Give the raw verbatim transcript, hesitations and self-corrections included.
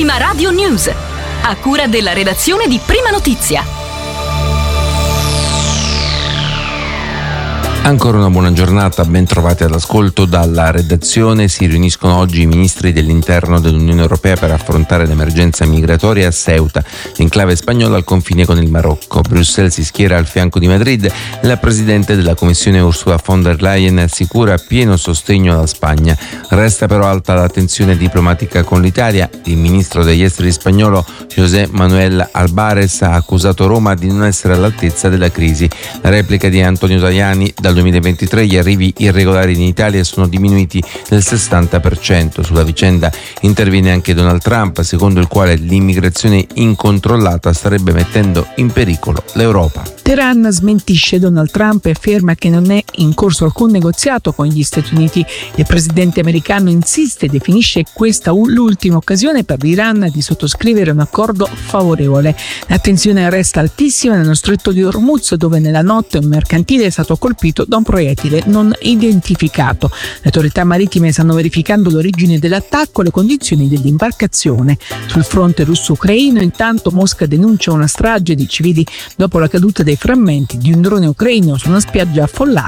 Prima Radio News, a cura della redazione di Prima Notizia. Ancora una buona giornata, ben trovati all'ascolto dalla redazione. Si riuniscono oggi i ministri dell'interno dell'Unione Europea per affrontare l'emergenza migratoria a Ceuta, l'enclave spagnola al confine con il Marocco. Bruxelles si schiera al fianco di Madrid e la Presidente della Commissione Ursula von der Leyen assicura pieno sostegno alla Spagna. Resta però alta la tensione diplomatica con l'Italia. Il ministro degli esteri spagnolo José Manuel Álvarez ha accusato Roma di non essere all'altezza della crisi. La replica di Antonio Tajani: dal duemilaventitré gli arrivi irregolari in Italia sono diminuiti del sessanta per cento. Sulla vicenda interviene anche Donald Trump, secondo il quale l'immigrazione incontrollata starebbe mettendo in pericolo l'Europa. Teheran smentisce Donald Trump e afferma che non è in corso alcun negoziato con gli Stati Uniti. Il presidente americano insiste e definisce questa l'ultima occasione per l'Iran di sottoscrivere un accordo favorevole. La tensione resta altissima nello stretto di Hormuz, dove nella notte un mercantile è stato colpito da un proiettile non identificato. Le autorità marittime stanno verificando l'origine dell'attacco e le condizioni dell'imbarcazione. Sul fronte russo-ucraino, intanto, Mosca denuncia una strage di civili dopo la caduta dei frammenti di un drone ucraino su una spiaggia affollata